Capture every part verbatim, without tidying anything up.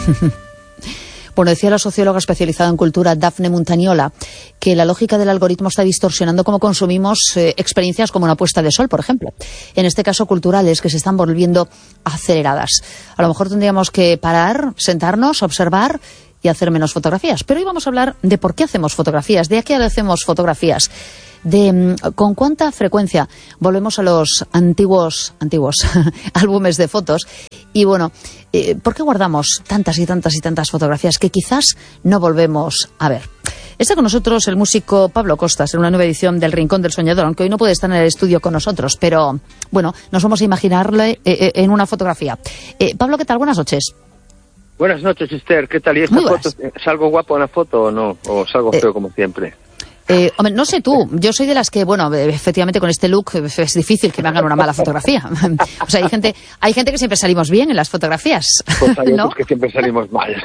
Bueno, decía la socióloga especializada en cultura, Daphne Montagnola, que la lógica del algoritmo está distorsionando cómo consumimos eh, experiencias como una puesta de sol, por ejemplo. En este caso, culturales, que se están volviendo aceleradas. A lo mejor tendríamos que parar, sentarnos, observar y hacer menos fotografías. Pero hoy vamos a hablar de por qué hacemos fotografías, de a qué hacemos fotografías, de con cuánta frecuencia volvemos a los antiguos antiguos álbumes de fotos y, bueno, eh, ¿por qué guardamos tantas y tantas y tantas fotografías que quizás no volvemos a ver? Está con nosotros el músico Pablo Costas en una nueva edición del Rincón del Soñador, aunque hoy no puede estar en el estudio con nosotros, pero, bueno, nos vamos a imaginarle eh, eh, en una fotografía. Eh, Pablo, ¿qué tal? Buenas noches. Buenas noches, Esther. ¿Qué tal? ¿Y esta foto? ¿Salgo guapo en la foto o no? ¿O salgo feo eh, como siempre? Eh, hombre, no sé tú, yo soy de las que, bueno, efectivamente con este look es difícil que me hagan una mala fotografía. O sea, hay gente, hay gente que siempre salimos bien en las fotografías. Pues hay ¿no? otros que siempre salimos mal.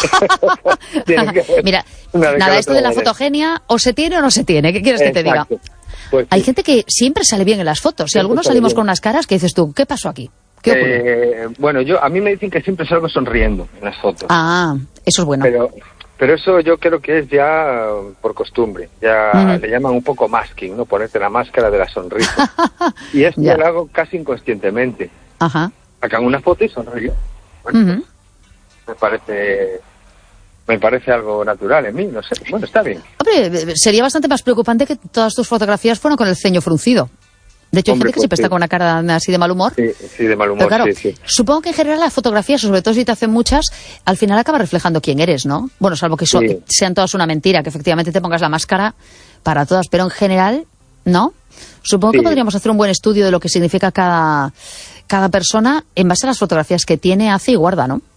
Mira, nada, esto de la fotogenia, o se tiene o no se tiene, ¿qué quieres que te diga? Pues hay sí. gente que siempre sale bien en las fotos, y algunos salimos bien con unas caras que dices tú, ¿qué pasó aquí? ¿Qué eh, bueno, yo a mí me dicen que siempre salgo sonriendo en las fotos. Ah, eso es bueno. Pero... Pero eso yo creo que es ya por costumbre, ya uh-huh. le llaman un poco masking, ¿no? Ponerte la máscara de la sonrisa. Y esto yeah. lo hago casi inconscientemente. Ajá. Sacan una foto y sonrío. Bueno, uh-huh. me parece me parece algo natural en mí, no sé. Bueno, está bien. Hombre, sería bastante más preocupante que todas tus fotografías fueran con el ceño fruncido. De hecho, Hombre, hay gente que pues siempre sí. está con una cara así de mal humor. Sí, sí, de mal humor, Pero claro, sí, sí. Supongo que en general las fotografías, sobre todo si te hacen muchas, al final acaba reflejando quién eres, ¿no? Bueno, salvo que so- sí. sean todas una mentira, que efectivamente te pongas la máscara para todas, pero en general, ¿no? Supongo sí. que podríamos hacer un buen estudio de lo que significa cada, cada persona en base a las fotografías que tiene, hace y guarda, ¿no?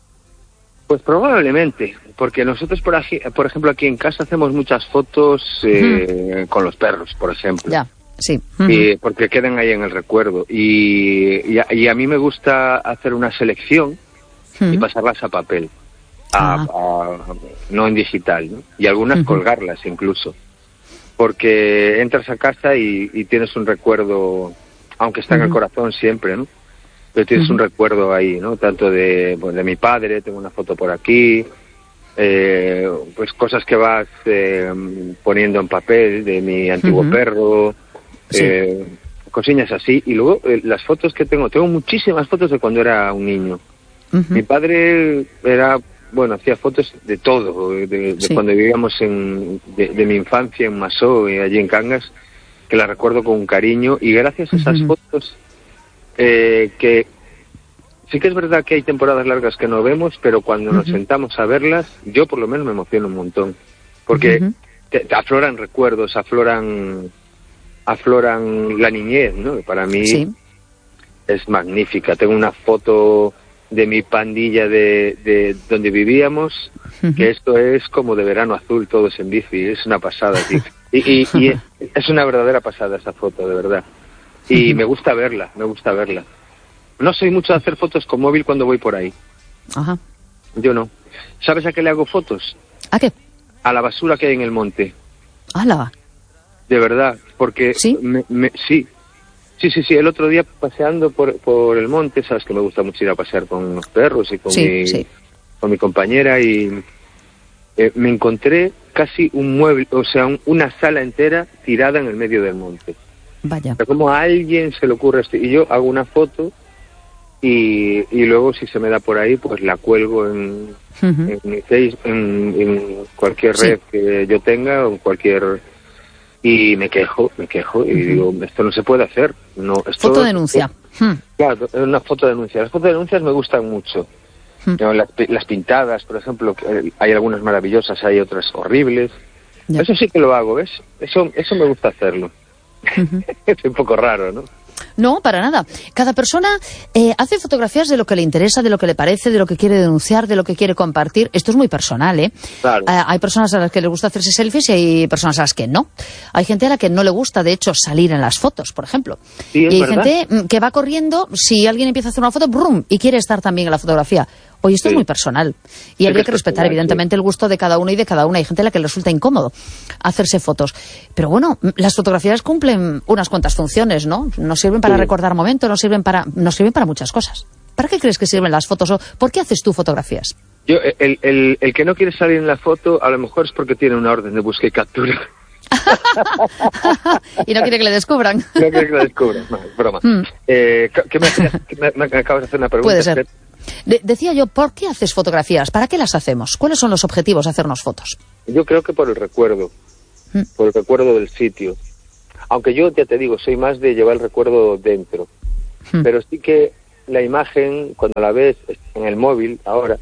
Pues probablemente, porque nosotros, por, aquí, por ejemplo, aquí en casa hacemos muchas fotos eh, uh-huh. con los perros, por ejemplo. Ya. Sí. Uh-huh. Y porque quedan ahí en el recuerdo. Y, y, a, y a mí me gusta hacer una selección uh-huh. y pasarlas a papel, a, ah. a, no en digital, ¿no? Y algunas uh-huh. colgarlas incluso. Porque entras a casa y, y tienes un recuerdo, aunque está uh-huh. en el corazón siempre, ¿no? Pero tienes uh-huh. un recuerdo ahí, ¿no? Tanto de, pues, de mi padre, tengo una foto por aquí, eh, pues cosas que vas eh, poniendo en papel de mi antiguo uh-huh. perro. Sí. Eh, cosillas así. Y luego eh, las fotos que tengo, tengo muchísimas fotos de cuando era un niño. Uh-huh. Mi padre era, bueno, hacía fotos de todo, de, de sí. cuando vivíamos en, de, de mi infancia en Masó, y allí en Cangas, que la recuerdo con cariño, y gracias a esas uh-huh. fotos eh, que sí que es verdad que hay temporadas largas que no vemos, pero cuando uh-huh. nos sentamos a verlas, yo por lo menos me emociono un montón, porque uh-huh. te, te afloran recuerdos, afloran afloran la niñez, ¿no? Para mí sí. es magnífica. Tengo una foto de mi pandilla de, de donde vivíamos, uh-huh. que esto es como de verano azul, todos en bici, es una pasada, tío. Y, y, y es una verdadera pasada esa foto, de verdad. Y uh-huh. me gusta verla, me gusta verla. No soy mucho de hacer fotos con móvil cuando voy por ahí. Ajá. Yo no. ¿Sabes a qué le hago fotos? ¿A qué? A la basura que hay en el monte. ¡Hala! De verdad, porque... ¿Sí? Me, me, sí, sí, sí, sí. El otro día paseando por, por el monte, sabes que me gusta mucho ir a pasear con los perros y con, sí, mi, sí. con mi compañera, y eh, me encontré casi un mueble, o sea, un, una sala entera tirada en el medio del monte. Vaya. O sea, como a alguien se le ocurre esto. Y yo hago una foto y, y luego, si se me da por ahí, pues la cuelgo en, uh-huh. en mi face, en, en cualquier red sí. que yo tenga, o en cualquier... Y me quejo, me quejo y uh-huh. digo, esto no se puede hacer. No, esto, fotodenuncia. Esto, hmm. Claro, es una fotodenuncia. Las fotodenuncias me gustan mucho. Hmm. ¿No? Las, las pintadas, por ejemplo, hay algunas maravillosas, hay otras horribles. Ya. Eso sí que lo hago, ¿ves? Eso, eso me gusta hacerlo. Uh-huh. Es un poco raro, ¿no? No, para nada. Cada persona eh, hace fotografías de lo que le interesa, de lo que le parece, de lo que quiere denunciar, de lo que quiere compartir. Esto es muy personal, ¿eh? Claro. Eh, hay personas a las que les gusta hacerse selfies y hay personas a las que no. Hay gente a la que no le gusta, de hecho, salir en las fotos, por ejemplo. Sí, es y hay verdad. gente que va corriendo, si alguien empieza a hacer una foto, ¡brum!, y quiere estar también en la fotografía. Oye, esto sí. es muy personal. Y sí, habría que respetar, personal, evidentemente, sí. el gusto de cada uno y de cada una. Hay gente a la que le resulta incómodo hacerse fotos. Pero bueno, las fotografías cumplen unas cuantas funciones, ¿no? Nos sirven para sí. recordar momentos, nos sirven para, nos sirven para muchas cosas. ¿Para qué crees que sirven las fotos? ¿O por qué haces tú fotografías? Yo, el, el, el que no quiere salir en la foto, a lo mejor es porque tiene una orden de búsqueda y captura. Y no quiere que le descubran. No quiere que le descubran, no, es broma. Mm. Eh, ¿qué me, qué me, me acabas de hacer una pregunta? Puede ser. De, decía yo, ¿por qué haces fotografías? ¿Para qué las hacemos? ¿Cuáles son los objetivos de hacernos fotos? Yo creo que por el recuerdo, mm. por el recuerdo del sitio. Aunque yo, ya te digo, soy más de llevar el recuerdo dentro. Mm. Pero sí que la imagen, cuando la ves en el móvil ahora,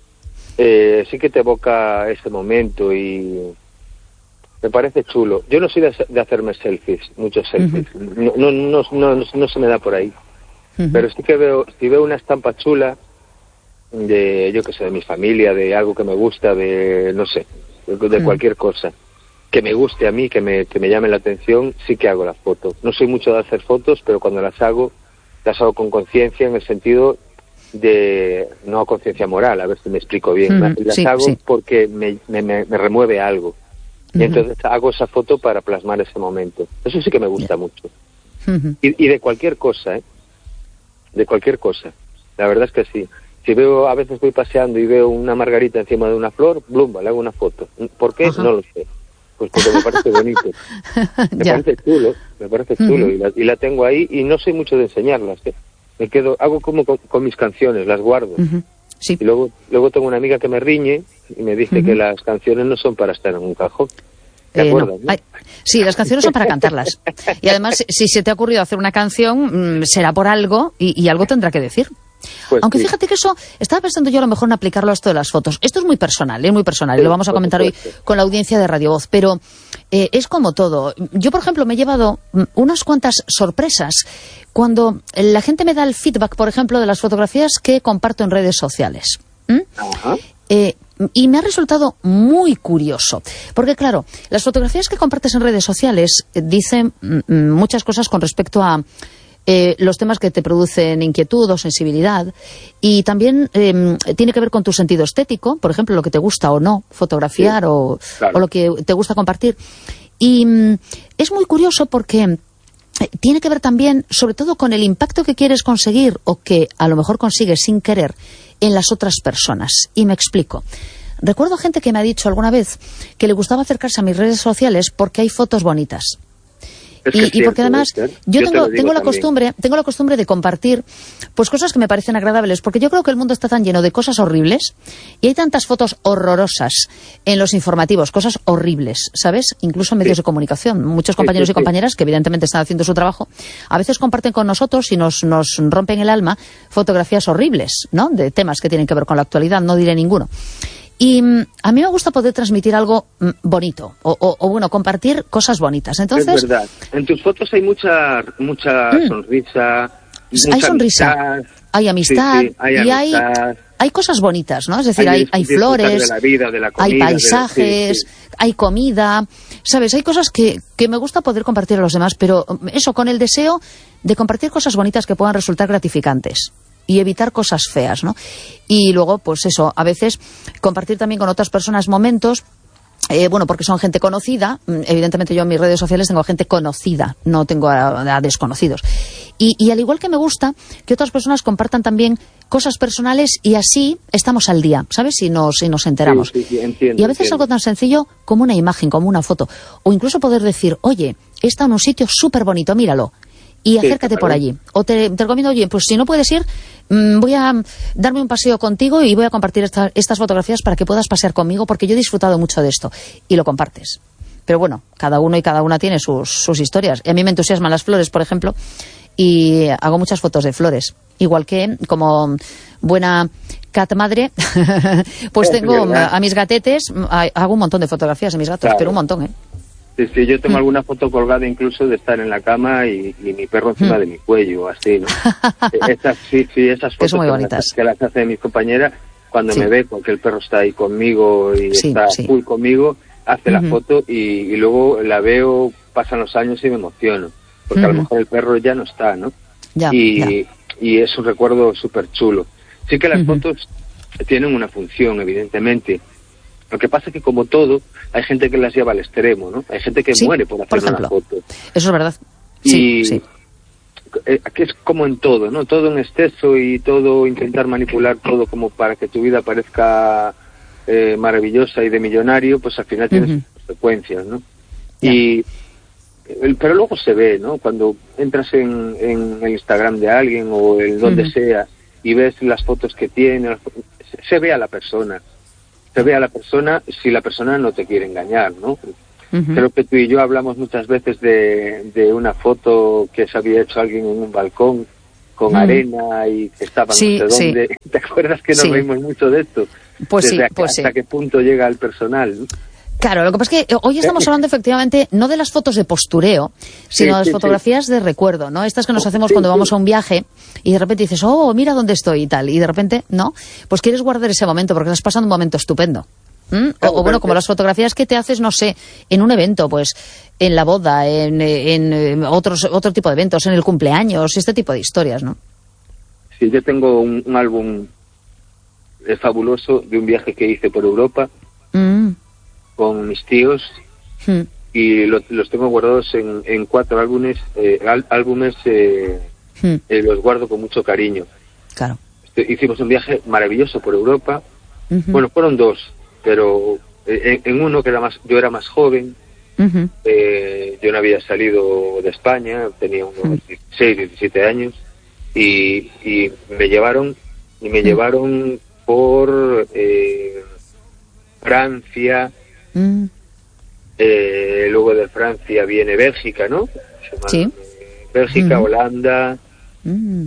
eh, sí que te evoca ese momento y me parece chulo. Yo no soy de, de hacerme selfies, muchos selfies. Uh-huh. no, no, no, no, no, no se me da por ahí. Uh-huh. Pero sí que veo, si veo una estampa chula de, yo qué sé, de mi familia, de algo que me gusta, de, no sé, de, de uh-huh. cualquier cosa que me guste a mí, que me, que me llame la atención, sí que hago las fotos. No soy mucho de hacer fotos, pero cuando las hago, las hago con conciencia, en el sentido de, no conciencia moral, a ver si me explico bien. Uh-huh. Las sí, hago sí. porque me, me, me, me remueve algo. Y uh-huh. entonces hago esa foto para plasmar ese momento. Eso sí que me gusta yeah. mucho. Uh-huh. Y, y de cualquier cosa, ¿eh? De cualquier cosa. La verdad es que sí. Si veo, a veces voy paseando y veo una margarita encima de una flor, blumba, le hago una foto. ¿Por qué? Uh-huh. No lo sé. Pues porque me parece bonito. Me yeah. parece chulo, me parece chulo. Uh-huh. Y, la, y la tengo ahí y no soy mucho de enseñarlas, ¿eh? Me quedo, hago como con, con mis canciones, las guardo. Uh-huh. Sí. Y luego, luego tengo una amiga que me riñe y me dice uh-huh. que las canciones no son para estar en un cajón. ¿Te eh, acuerdas, no. Ay, sí, las canciones son para cantarlas. Y además, si se te ha ocurrido hacer una canción, mmm, será por algo y, y algo tendrá que decir. Pues Aunque sí. fíjate que eso, estaba pensando yo a lo mejor en aplicarlo a esto de las fotos. Esto es muy personal, es muy personal, sí, y lo vamos a comentar hoy con la audiencia de Radio Voz, pero eh, es como todo. Yo, por ejemplo, me he llevado unas cuantas sorpresas cuando la gente me da el feedback, por ejemplo, de las fotografías que comparto en redes sociales. ¿Mm? Ajá. Eh, y me ha resultado muy curioso, porque claro, las fotografías que compartes en redes sociales eh, dicen mm, muchas cosas con respecto a Eh, los temas que te producen inquietud o sensibilidad, y también eh, tiene que ver con tu sentido estético, por ejemplo, lo que te gusta o no fotografiar, sí, o, claro. o lo que te gusta compartir. Y mm, es muy curioso porque tiene que ver también, sobre todo, con el impacto que quieres conseguir o que a lo mejor consigues sin querer en las otras personas. Y me explico. Recuerdo gente que me ha dicho alguna vez que le gustaba acercarse a mis redes sociales porque hay fotos bonitas. Y, y porque además yo, yo tengo, tengo la costumbre tengo la costumbre de compartir pues cosas que me parecen agradables, porque yo creo que el mundo está tan lleno de cosas horribles y hay tantas fotos horrorosas en los informativos, cosas horribles, ¿sabes? Incluso en medios sí. de comunicación. Muchos compañeros sí, sí, y compañeras sí. que evidentemente están haciendo su trabajo, a veces comparten con nosotros y nos, nos rompen el alma fotografías horribles, ¿no? De temas que tienen que ver con la actualidad, no diré ninguno. Y mm, a mí me gusta poder transmitir algo mm, bonito, o, o, o bueno, compartir cosas bonitas. Entonces, es verdad. En tus fotos hay mucha mucha mm, sonrisa, mucha hay sonrisa, amistad, hay amistad, sí, sí, hay y amistad. Hay, hay cosas bonitas, ¿no? Es decir, hay, hay, hay flores, de la vida, de la comida, hay paisajes, de, sí, sí. hay comida, ¿sabes? Hay cosas que, que me gusta poder compartir a los demás, pero eso, con el deseo de compartir cosas bonitas que puedan resultar gratificantes. Y evitar cosas feas, ¿no? Y luego, pues eso, a veces compartir también con otras personas momentos, eh, bueno, porque son gente conocida. Evidentemente yo en mis redes sociales tengo a gente conocida, no tengo a, a desconocidos. Y, y al igual que me gusta que otras personas compartan también cosas personales y así estamos al día, ¿sabes? Y nos, y nos enteramos. Sí, sí, sí, entiendo, y a veces entiendo. algo tan sencillo como una imagen, como una foto. O incluso poder decir, oye, he estado en un sitio súper bonito, míralo. Y acércate sí, por allí. O te, te recomiendo, oye, pues si no puedes ir, mmm, voy a darme un paseo contigo y voy a compartir esta, estas fotografías para que puedas pasear conmigo, porque yo he disfrutado mucho de esto. Y lo compartes. Pero bueno, cada uno y cada una tiene sus, sus historias. Y a mí me entusiasman las flores, por ejemplo, y hago muchas fotos de flores. Igual que, como buena cat madre, pues tengo a, a mis gatetes, a, hago un montón de fotografías de mis gatos, claro. Pero un montón, ¿eh? Sí, sí, yo tengo mm. alguna foto colgada incluso de estar en la cama y, y mi perro encima mm. de mi cuello, así, ¿no? esas, sí, sí, esas fotos que, muy bonitas. que las hace mi compañera cuando sí. me ve, porque el perro está ahí conmigo y sí, está sí. full conmigo, hace uh-huh. la foto y, y luego la veo, pasan los años y me emociono, porque uh-huh. a lo mejor el perro ya no está, ¿no? Ya, y, ya. y es un recuerdo súper chulo. Sí que las uh-huh. fotos tienen una función, evidentemente. Lo que pasa es que, como todo, hay gente que las lleva al extremo, ¿no? Hay gente que sí, muere por hacer por ejemplo, una foto. Eso es verdad. Sí, y, sí. eh, aquí es como en todo, ¿no? Todo en exceso y todo intentar manipular todo como para que tu vida parezca eh, maravillosa y de millonario, pues al final tienes uh-huh. consecuencias, ¿no? Yeah. Y el, pero luego se ve, ¿no? Cuando entras en, en el Instagram de alguien o en donde uh-huh. sea y ves las fotos que tiene, se, se ve a la persona, se ve a la persona si la persona no te quiere engañar, ¿no? Uh-huh. Creo que tú y yo hablamos muchas veces de, de una foto que se había hecho alguien en un balcón con uh-huh. arena y que estaba sí, no sé dónde. Sí. ¿Te acuerdas que nos sí. reímos mucho de esto? Pues Desde sí, acá, pues hasta sí. qué punto llega el personal, ¿no? Claro, lo que pasa es que hoy estamos hablando efectivamente no de las fotos de postureo, sino sí, de las sí, fotografías sí. de recuerdo, ¿no? Estas que nos hacemos sí, cuando vamos sí. a un viaje y de repente dices, oh, mira dónde estoy y tal, y de repente, ¿no? Pues quieres guardar ese momento porque estás pasando un momento estupendo. ¿Mm? O, o bueno, como las fotografías que te haces, no sé, en un evento, pues en la boda, en, en otros otro tipo de eventos, en el cumpleaños, este tipo de historias, ¿no? Sí, yo tengo un, un álbum eh, fabuloso de un viaje que hice por Europa mm. con mis tíos mm. y lo, los tengo guardados en, en cuatro álbumes, eh, al, álbumes eh, mm. eh, los guardo con mucho cariño. Claro. Este, hicimos un viaje maravilloso por Europa. Uh-huh. Bueno, fueron dos, pero en, en uno que era más, yo era más joven. Uh-huh. eh, yo no había salido de España, tenía unos uh-huh. dieciséis, diecisiete años y, y me llevaron y me uh-huh. llevaron por eh, Francia. Uh-huh. eh, luego de Francia viene Bélgica, ¿no? Sí. Bélgica, uh-huh. Holanda. Uh-huh.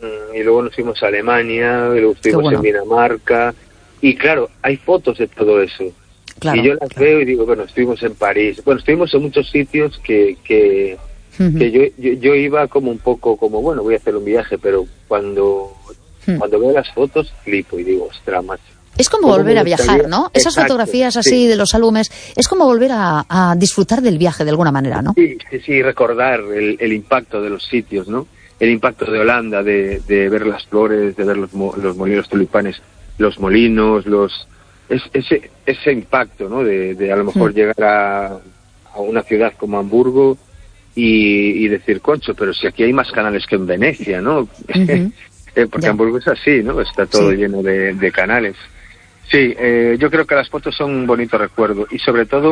Y luego nos fuimos a Alemania, y luego estuvimos bueno. en Dinamarca. Y claro, hay fotos de todo eso. Claro, y yo las claro. veo y digo, bueno, estuvimos en París. Bueno, estuvimos en muchos sitios que que, uh-huh. que yo, yo yo iba como un poco como, bueno, voy a hacer un viaje, pero cuando uh-huh. cuando veo las fotos, flipo y digo, ostras, macho. Es como volver a viajar, ¿no? Esas Exacto, fotografías así sí. de los álbumes, es como volver a, a disfrutar del viaje de alguna manera, ¿no? Sí, sí, sí, recordar el, el impacto de los sitios, ¿no? El impacto de Holanda, de, de ver las flores, de ver los, los molinos tulipanes, los molinos, los es, ese ese impacto, ¿no? De, de a lo mejor mm. llegar a, a una ciudad como Hamburgo y, y decir, concho, pero si aquí hay más canales que en Venecia, ¿no? Uh-huh. eh, porque ya. Hamburgo es así, ¿no? Está todo sí. lleno de, de canales. Sí, eh, yo creo que las fotos son un bonito recuerdo y sobre todo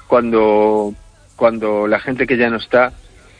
cuando cuando la gente que ya no está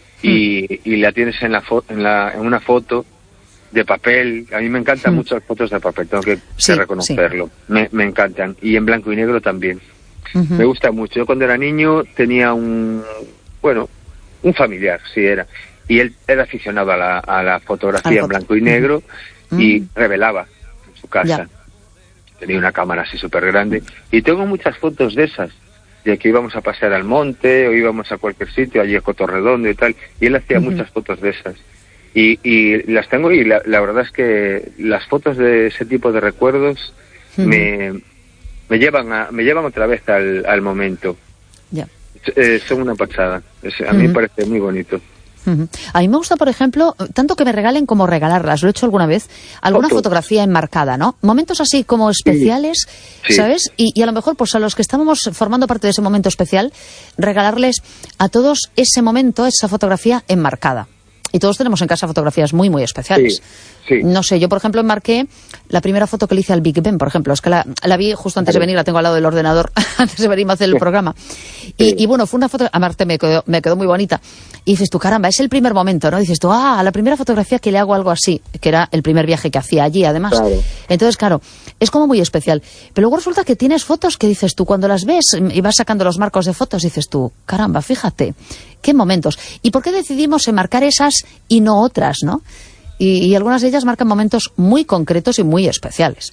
y, mm. y la tienes en la, fo- en la en una foto de papel. A mí me encantan mm. mucho las fotos de papel, tengo que, sí, que reconocerlo. Sí. Me, me encantan. Y en blanco y negro también. Uh-huh. Me gusta mucho. Yo cuando era niño tenía un, bueno, un familiar, sí era. Y él era aficionado a la, a la fotografía en blanco y negro uh-huh. y revelaba en su casa. Ya. Tenía una cámara así súper grande. Y tengo muchas fotos de esas, de que íbamos a pasear al monte o íbamos a cualquier sitio, allí a Cotorredondo y tal. Y él hacía uh-huh. muchas fotos de esas. Y, y las tengo y la, la verdad es que las fotos de ese tipo de recuerdos uh-huh. me, me llevan a, me llevan otra vez al, al momento. Yeah. Eh, son una pasada. Es, a uh-huh. mí me parece muy bonito. Uh-huh. A mí me gusta, por ejemplo, tanto que me regalen como regalarlas. Lo he hecho alguna vez. Alguna Foto. fotografía enmarcada, ¿no? Momentos así como especiales, sí. ¿sabes? Y, y a lo mejor, pues a los que estábamos formando parte de ese momento especial, regalarles a todos ese momento, esa fotografía enmarcada. Y todos tenemos en casa fotografías muy, muy especiales. Sí, sí. No sé, yo, por ejemplo, enmarqué la primera foto que le hice al Big Ben, por ejemplo. Es que la, la vi justo antes de venir, la tengo al lado del ordenador, antes de venirme a hacer el programa. Y, sí. y bueno, fue una foto, aparte me quedó, me quedó muy bonita. Y dices tú, caramba, es el primer momento, ¿no? Dices tú, ah, la primera fotografía que le hago algo así, que era el primer viaje que hacía allí, además. Claro. Entonces, claro, es como muy especial. Pero luego resulta que tienes fotos que dices tú, cuando las ves y vas sacando los marcos de fotos, dices tú, caramba, fíjate, qué momentos. ¿Y por qué decidimos enmarcar esas y no otras, no? Y, y algunas de ellas marcan momentos muy concretos y muy especiales.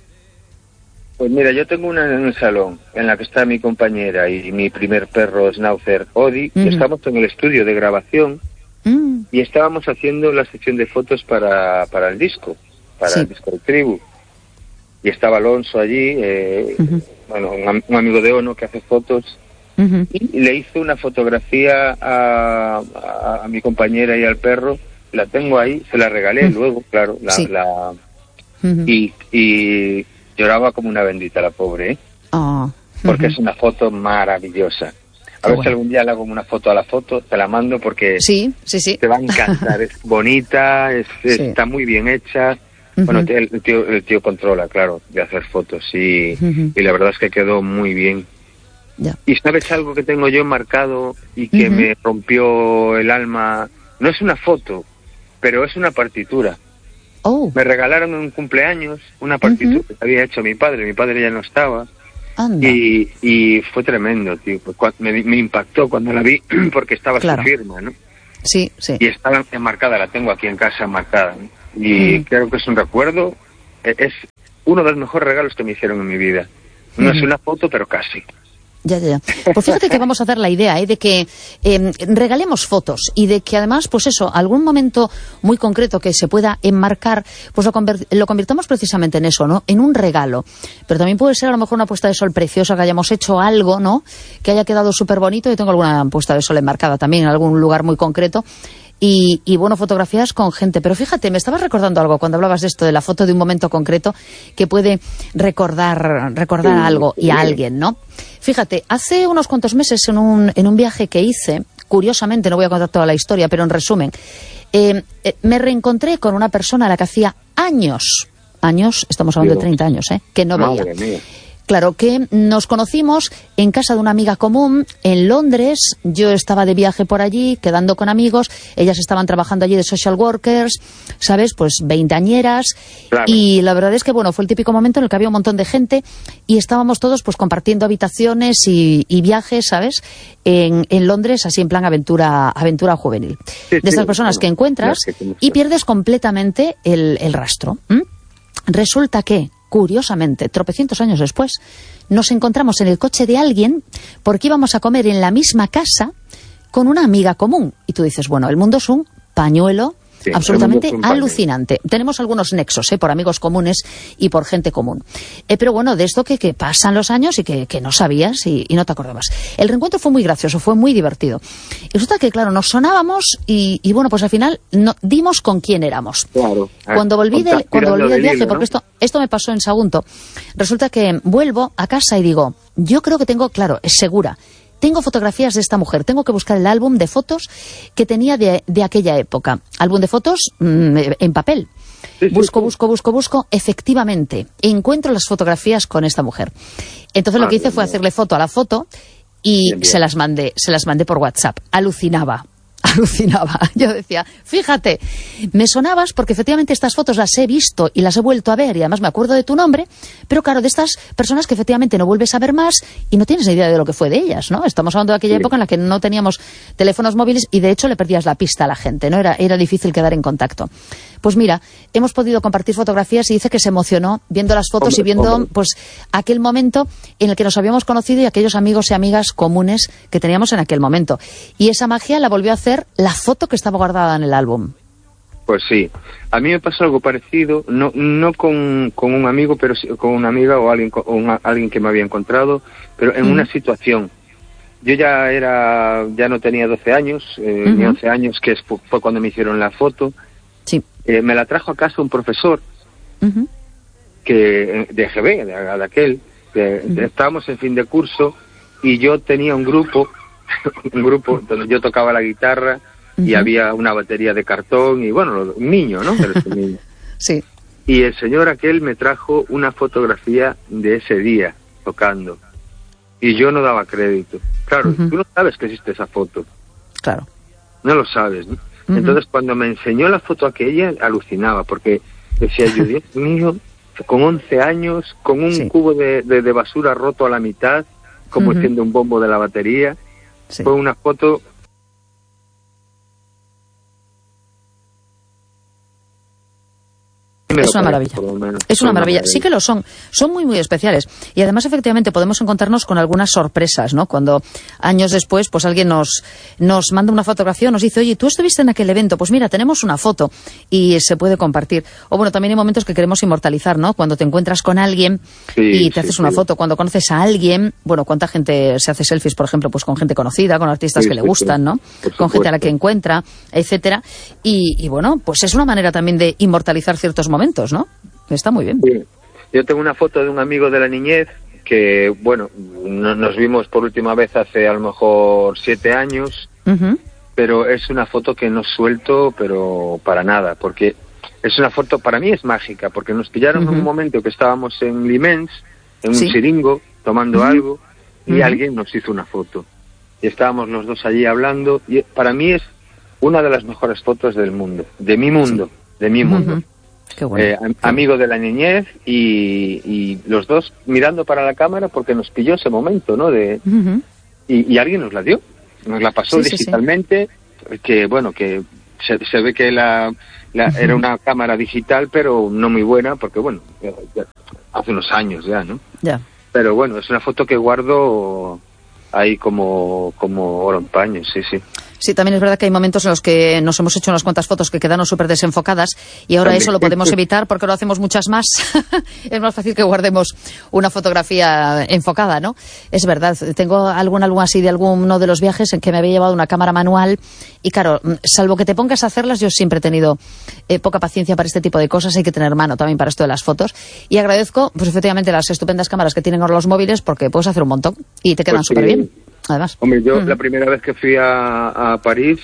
Pues mira, yo tengo una en el salón, en la que está mi compañera y mi primer perro Schnauzer, Odi, uh-huh. que estamos en el estudio de grabación uh-huh. y estábamos haciendo la sección de fotos para, para el disco, para sí. el disco de Tribu. Y estaba Alonso allí, eh, uh-huh. bueno, un, un amigo de Ono que hace fotos, uh-huh. y le hice una fotografía a, a, a mi compañera y al perro. La tengo ahí, se la regalé uh-huh. luego, claro, la, sí. la uh-huh. y, y lloraba como una bendita la pobre, ¿eh? Oh. Uh-huh. Porque es una foto maravillosa. A ver bueno. si algún día le hago una foto a la foto, te la mando porque sí, sí, sí. te va a encantar. Es bonita, es, es, sí. está muy bien hecha. Uh-huh. Bueno, el, el, tío, el tío controla, claro, de hacer fotos y, uh-huh. y la verdad es que quedó muy bien. Ya. Y sabes algo que tengo yo marcado y que uh-huh. me rompió el alma. No es una foto, pero es una partitura. Oh. Me regalaron en un cumpleaños una partitura uh-huh. que había hecho mi padre. Mi padre ya no estaba. Anda. Y, y fue tremendo, tío. Me, me impactó cuando la vi porque estaba claro. su firma, ¿no? Sí, sí. Y estaba enmarcada, la tengo aquí en casa enmarcada, ¿no? Y uh-huh. creo que es un recuerdo. Es uno de los mejores regalos que me hicieron en mi vida. No uh-huh. es una foto, pero casi. Ya, ya, ya. Pues fíjate que vamos a hacer la idea, ¿eh? De que eh, regalemos fotos y de que además, pues eso, algún momento muy concreto que se pueda enmarcar, pues lo, convert- lo convirtamos precisamente en eso, ¿no? En un regalo. Pero también puede ser a lo mejor una puesta de sol preciosa, que hayamos hecho algo, ¿no? Que haya quedado súper bonito. Yo tengo alguna puesta de sol enmarcada también en algún lugar muy concreto. Y, y bueno, fotografías con gente. Pero fíjate, me estabas recordando algo cuando hablabas de esto, de la foto de un momento concreto que puede recordar, recordar sí, algo y a sí. alguien, ¿no? Fíjate, hace unos cuantos meses en un, en un viaje que hice, curiosamente, no voy a contar toda la historia, pero en resumen, eh, eh, me reencontré con una persona a la que hacía años, años, estamos hablando Dios. de treinta años, ¿eh? Que no veía. Madre mía. Claro, que nos conocimos en casa de una amiga común en Londres. Yo estaba de viaje por allí, quedando con amigos. Ellas estaban trabajando allí de social workers, ¿sabes? Pues veinteañeras. Claro. Y la verdad es que, bueno, fue el típico momento en el que había un montón de gente y estábamos todos pues compartiendo habitaciones y, y viajes, ¿sabes? En, en Londres, así en plan aventura, aventura juvenil. Sí, de estas sí, personas bueno, que encuentras que y pierdes completamente el, el rastro. ¿Mm? Resulta que, curiosamente, tropecientos años después, nos encontramos en el coche de alguien porque íbamos a comer en la misma casa con una amiga común. Y tú dices, bueno, el mundo es un pañuelo sí, absolutamente un alucinante. Pañuelo. Tenemos algunos nexos, ¿eh? Por amigos comunes y por gente común. Eh, pero bueno, de esto que, que pasan los años y que, que no sabías y, y no te acordabas. El reencuentro fue muy gracioso, fue muy divertido. Y resulta que, claro, nos sonábamos y, y bueno, pues al final no, dimos con quién éramos. Claro. Cuando volví del, cuando volví del viaje, hilo, ¿no? Porque esto, esto me pasó en Sagunto, resulta que vuelvo a casa y digo, yo creo que tengo, claro, es segura, tengo fotografías de esta mujer, tengo que buscar el álbum de fotos que tenía de, de aquella época. Álbum de fotos mmm, en papel. Sí, sí, busco, sí. busco, busco, busco. Efectivamente, encuentro las fotografías con esta mujer. Entonces ah, lo que hice fue bien. hacerle foto a la foto y bien, bien. se las mandé, se las mandé por WhatsApp. Alucinaba. Alucinaba. Yo decía, fíjate, me sonabas porque efectivamente estas fotos las he visto y las he vuelto a ver y además me acuerdo de tu nombre, pero claro, de estas personas que efectivamente no vuelves a ver más y no tienes ni idea de lo que fue de ellas, ¿no? Estamos hablando de aquella sí. época en la que no teníamos teléfonos móviles y de hecho le perdías la pista a la gente, ¿no? Era, era difícil quedar en contacto. Pues mira, hemos podido compartir fotografías y dice que se emocionó viendo las fotos hombre, y viendo hombre. pues aquel momento en el que nos habíamos conocido y aquellos amigos y amigas comunes que teníamos en aquel momento. Y esa magia la volvió a hacer la foto que estaba guardada en el álbum. Pues sí, a mí me pasó algo parecido, no no con, con un amigo, pero sí, con una amiga o alguien, o una, alguien que me había encontrado, pero en uh-huh. una situación. Yo ya era, ya no tenía doce años, eh, uh-huh. ni once años, que fue, fue cuando me hicieron la foto. Sí. Eh, me la trajo a casa un profesor uh-huh. que de G B, de, de aquel, que uh-huh. estábamos en fin de curso y yo tenía un grupo, un grupo donde yo tocaba la guitarra uh-huh. y había una batería de cartón y bueno, un niño, ¿no? Pero un niño. Sí. Y el señor aquel me trajo una fotografía de ese día tocando y yo no daba crédito. Claro, uh-huh. tú no sabes que existe esa foto. Claro. No lo sabes, ¿no? Uh-huh. Entonces cuando me enseñó la foto aquella alucinaba porque decía yo, Dios mío, con once años, con un sí. cubo de, de, de basura roto a la mitad, como uh-huh. siendo un bombo de la batería. Sí. Fue una foto Es una maravilla. Es una maravilla. Sí que lo son. Son muy, muy especiales. Y además, efectivamente, podemos encontrarnos con algunas sorpresas, ¿no? Cuando años después, pues alguien nos, nos manda una fotografía, nos dice, oye, tú estuviste en aquel evento, pues mira, tenemos una foto y se puede compartir. O bueno, también hay momentos que queremos inmortalizar, ¿no? Cuando te encuentras con alguien sí, y te sí, haces una sí. foto. Cuando conoces a alguien, bueno, ¿cuánta gente se hace selfies, por ejemplo, pues con gente conocida, con artistas sí, que le sí, gustan, ¿no? Con gente a la que encuentra, etcétera. Y, y bueno, pues es una manera también de inmortalizar ciertos momentos, ¿no? Está muy bien. Sí. Yo tengo una foto de un amigo de la niñez que, bueno, no, nos vimos por última vez hace a lo mejor siete años, uh-huh. pero es una foto que no suelto, pero para nada, porque es una foto, para mí es mágica, porque nos pillaron uh-huh. en un momento que estábamos en Limens, en un ¿Sí? Siringo, tomando uh-huh. algo, y uh-huh. alguien nos hizo una foto. Y estábamos los dos allí hablando, y para mí es una de las mejores fotos del mundo, de mi mundo, sí. de mi mundo. Uh-huh. Qué bueno. Eh, am- amigo de la niñez y, y los dos mirando para la cámara porque nos pilló ese momento, ¿no? De uh-huh. y, y alguien nos la dio, nos la pasó sí, digitalmente, sí, sí. que bueno, que se, se ve que la, la uh-huh. era una cámara digital, pero no muy buena, porque bueno, ya, ya, hace unos años ya, ¿no? Ya. Pero bueno, es una foto que guardo ahí como, como oro en paño, sí, sí. Sí, también es verdad que hay momentos en los que nos hemos hecho unas cuantas fotos que quedaron súper desenfocadas y ahora también. Eso lo podemos evitar porque ahora hacemos muchas más. Es más fácil que guardemos una fotografía enfocada, ¿no? Es verdad, tengo algún álbum así de alguno de los viajes en que me había llevado una cámara manual y claro, salvo que te pongas a hacerlas, yo siempre he tenido eh, poca paciencia para este tipo de cosas, hay que tener mano también para esto de las fotos y agradezco, pues efectivamente, las estupendas cámaras que tienen ahora los móviles porque puedes hacer un montón y te quedan súper bien. Además. Hombre, yo uh-huh. la primera vez que fui a, a París,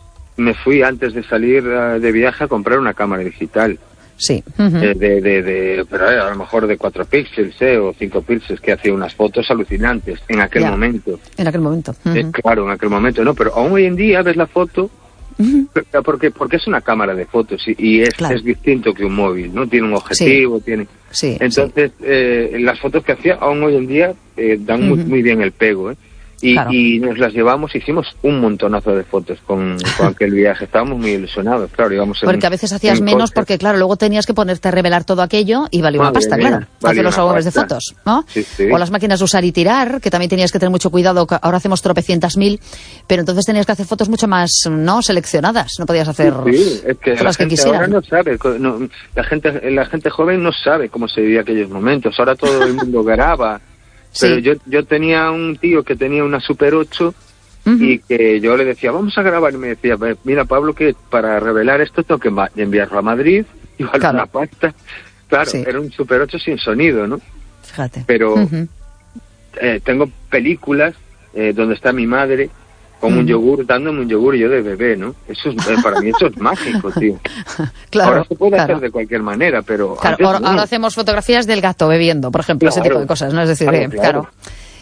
me fui antes de salir uh, de viaje a comprar una cámara digital. Sí. Uh-huh. Eh, de, de, de, pero eh, a lo mejor de cuatro píxeles eh, o cinco píxeles, que hacía unas fotos alucinantes en aquel ya. momento. En aquel momento. Uh-huh. Eh, claro, en aquel momento, ¿no? Pero aún hoy en día ves la foto, uh-huh. porque, porque es una cámara de fotos y, y es, claro. es distinto que un móvil, ¿no? Tiene un objetivo, sí. tiene... Sí, Entonces, sí. Eh, las fotos que hacía aún hoy en día eh, dan uh-huh. muy, muy bien el pego, ¿eh? Y, claro. y nos las llevamos, hicimos un montonazo de fotos con, con aquel viaje. Estábamos muy ilusionados, claro. Íbamos en, porque a veces hacías menos, coche. Porque claro, luego tenías que ponerte a revelar todo aquello y valía una pasta, mía, claro. Hacer los álbumes de fotos, ¿no? Sí, sí. O las máquinas de usar y tirar, que también tenías que tener mucho cuidado. Ahora hacemos tropecientas mil, pero entonces tenías que hacer fotos mucho más, ¿no? Seleccionadas. No podías hacer sí, sí. Es que las la que gente quisieran. Ahora no sabe, no, la gente, la gente joven no sabe cómo se vivía aquellos momentos. Ahora todo el mundo graba. Pero sí. yo yo tenía un tío que tenía una Super ocho uh-huh. y que yo le decía, vamos a grabar, y me decía, mira Pablo, que para revelar esto tengo que enviarlo a Madrid, igual claro. una pasta. Claro, sí. era un Super ocho sin sonido, ¿no? Fíjate. Pero uh-huh. eh, tengo películas eh, donde está mi madre con uh-huh. un yogur, dándome un yogur y yo de bebé, ¿no? Eso es, eh, para mí eso es mágico, tío. Claro, ahora se puede claro. hacer de cualquier manera, pero... Claro, antes, ahora, no. ahora hacemos fotografías del gato bebiendo, por ejemplo, claro. ese tipo de cosas, ¿no? Es decir, claro, eh, claro. claro.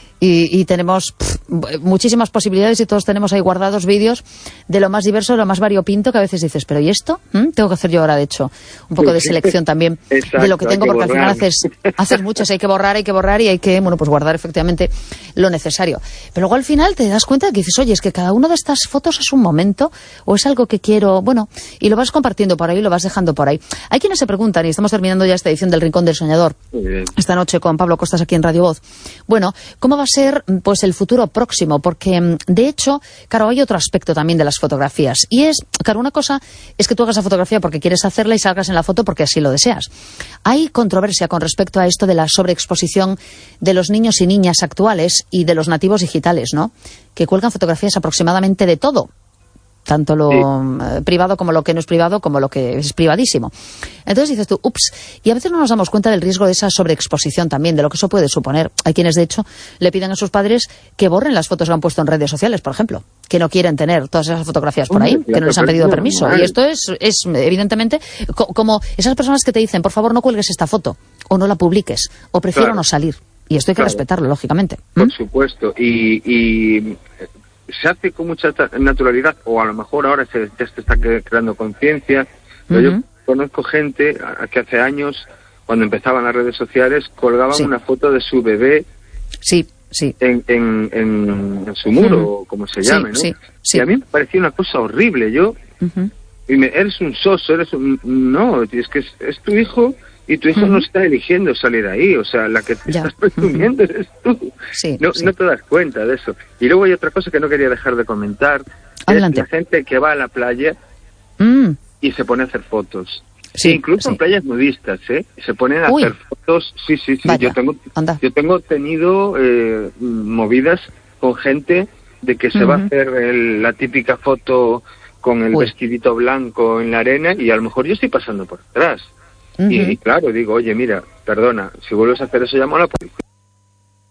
Y, y tenemos pff, muchísimas posibilidades y todos tenemos ahí guardados vídeos de lo más diverso, de lo más variopinto, que a veces dices, ¿pero y esto? ¿Mm? Tengo que hacer yo ahora, de hecho, un poco de selección también Exacto, de lo que tengo, que porque borrar. al final haces, haces muchas, hay que borrar, hay que borrar y hay que, bueno, pues guardar efectivamente lo necesario. Pero luego al final te das cuenta que dices, oye, es que cada una de estas fotos es un momento o es algo que quiero, bueno, y lo vas compartiendo por ahí, lo vas dejando por ahí. Hay quienes se preguntan, y estamos terminando ya esta edición del Rincón del Soñador, esta noche con Pablo Costas aquí en Radio Voz, bueno, ¿cómo va a ser pues el futuro próximo? Porque de hecho, claro, hay otro aspecto también de las fotografías y es, claro, una cosa es que tú hagas la fotografía porque quieres hacerla y salgas en la foto porque así lo deseas. Hay controversia con respecto a esto de la sobreexposición de los niños y niñas actuales y de los nativos digitales, ¿no? Que cuelgan fotografías aproximadamente de todo, tanto lo sí. privado como lo que no es privado, como lo que es privadísimo. Entonces dices tú, ups, y a veces no nos damos cuenta del riesgo de esa sobreexposición también, de lo que eso puede suponer. Hay quienes, de hecho, le piden a sus padres que borren las fotos que han puesto en redes sociales, por ejemplo, que no quieren tener todas esas fotografías por ahí, que no les han pedido permiso. Y esto es, es evidentemente, co- como esas personas que te dicen, por favor, no cuelgues esta foto, o no la publiques, o prefiero claro. no salir. Y esto hay que claro. respetarlo, lógicamente. Por ¿Mm? supuesto. Y... y... se hace con mucha naturalidad, o a lo mejor ahora se, se está creando conciencia, pero uh-huh. yo conozco gente que hace años, cuando empezaban las redes sociales, colgaban sí. una foto de su bebé sí, sí. En, en, en, en su muro, uh-huh. o como se llame, sí, ¿no? Sí, sí. Y a mí me parecía una cosa horrible. Yo, uh-huh. y me, eres un soso, eres un... No, es que es, es tu hijo... Y tu hijo uh-huh. no está eligiendo salir ahí, o sea, la que te ya. estás presumiendo uh-huh. eres tú. Sí, no, sí. no te das cuenta de eso. Y luego hay otra cosa que no quería dejar de comentar. Adelante. Es la gente que va a la playa mm. y se pone a hacer fotos. Sí, incluso sí. en playas nudistas, ¿eh? Se ponen a Uy. hacer fotos. Sí, sí, sí. Vaya. Yo tengo Anda. yo tengo tenido eh, movidas con gente de que se uh-huh. va a hacer el, la típica foto con el Uy. vestidito blanco en la arena y a lo mejor yo estoy pasando por atrás. Uh-huh. Y, y claro, digo, oye, mira, perdona, si vuelves a hacer eso, llamo a la policía.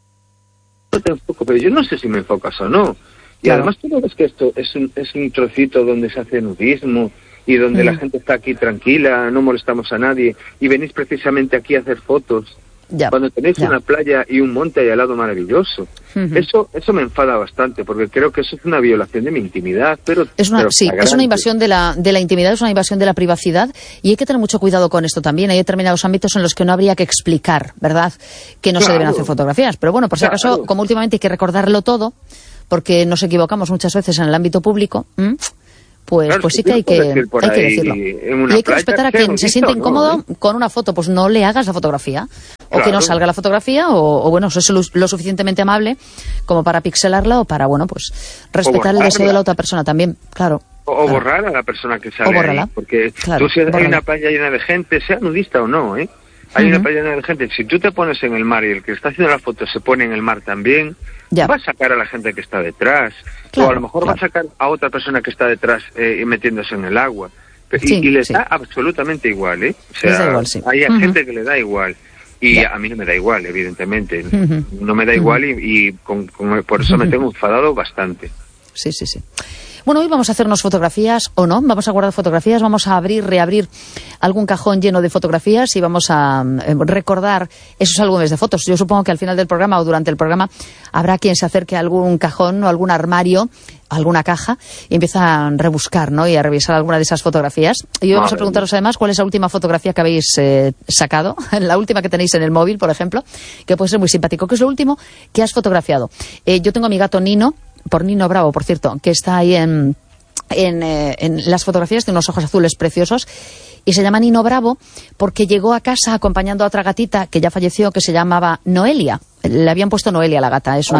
pero yo no sé si me enfocas o no. Y claro. Además tú no ves que esto es un, es un trocito donde se hace nudismo y donde mm. la gente está aquí tranquila, no molestamos a nadie, y venís precisamente aquí a hacer fotos. Ya, cuando tenéis ya. una playa y un monte ahí al lado maravilloso. Uh-huh. Eso eso me enfada bastante, porque creo que eso es una violación de mi intimidad. Pero es una, pero sí, es una invasión de la, de la intimidad, es una invasión de la privacidad, y hay que tener mucho cuidado con esto también. Hay determinados ámbitos en los que no habría que explicar, ¿verdad?, que no claro. se deben hacer fotografías. Pero bueno, por si acaso, claro. como últimamente hay que recordarlo todo, porque nos equivocamos muchas veces en el ámbito público, ¿m? Pues, claro, pues sí que hay que, hay que decirlo. Y hay que respetar a quien se siente incómodo ¿no? con una foto. Pues no le hagas la fotografía. O claro. que no salga la fotografía, o, o bueno, eso es lo, lo suficientemente amable como para pixelarla o para, bueno, pues respetar el deseo de la otra persona también, claro. O, o claro. borrar a la persona que sale ahí, porque claro, tú si bórrala. hay una playa llena de gente, sea nudista o no, ¿eh? Hay uh-huh. una playa llena de gente. Si tú te pones en el mar y el que está haciendo la foto se pone en el mar también, ya. va a sacar a la gente que está detrás. Claro, o a lo mejor claro. va a sacar a otra persona que está detrás eh, metiéndose en el agua. Y, sí, y les sí. da absolutamente igual, ¿eh? O sea, les da igual, sí. hay uh-huh. gente que le da igual. Y yeah. a mí no me da igual, evidentemente. Uh-huh. No me da igual uh-huh. y, y con, con, por eso uh-huh. me tengo enfadado bastante. Sí, sí, sí. Bueno, hoy vamos a hacernos fotografías o no, vamos a guardar fotografías, vamos a abrir, reabrir algún cajón lleno de fotografías y vamos a eh, recordar esos álbumes de fotos. Yo supongo que al final del programa o durante el programa habrá quien se acerque a algún cajón o algún armario, alguna caja, y empieza a rebuscar, ¿no?, y a revisar alguna de esas fotografías. Y hoy vamos Madre a preguntaros además cuál es la última fotografía que habéis eh, sacado, la última que tenéis en el móvil, por ejemplo, que puede ser muy simpático. ¿Qué es lo último que has fotografiado? Eh, yo tengo a mi gato Nino, por Nino Bravo, por cierto, que está ahí en, en, eh, en las fotografías, de unos ojos azules preciosos, y se llama Nino Bravo porque llegó a casa acompañando a otra gatita que ya falleció, que se llamaba Noelia. Le habían puesto Noelia a la gata, es una